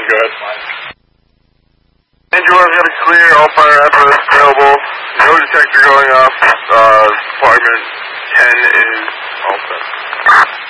go ahead. Andrew, I've got a clear, all fire apparatus available. No detector going off. Department 10 is all set.